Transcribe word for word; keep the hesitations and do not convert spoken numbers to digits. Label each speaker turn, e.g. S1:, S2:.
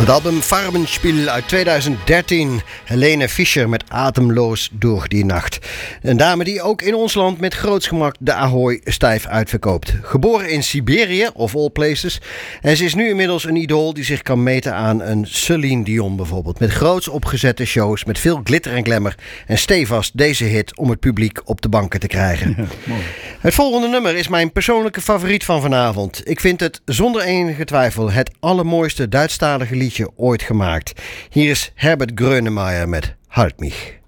S1: Het album Farbenspiel uit tweeduizend dertien. Helene Fischer met Atemloos door die nacht. Een dame die ook in ons land met groots gemak de Ahoy stijf uitverkoopt. Geboren in Siberië, of all places. En ze is nu inmiddels een idool die zich kan meten aan een Celine Dion bijvoorbeeld. Met groots opgezette shows, met veel glitter en glamour. En stevast deze hit om het publiek op de banken te krijgen. Ja, mooi. Het volgende nummer is mijn persoonlijke favoriet van vanavond. Ik vind het zonder enige twijfel het allermooiste Duitsstalige liedje ooit gemaakt. Hier is Herbert Grönemeyer met Halt mich.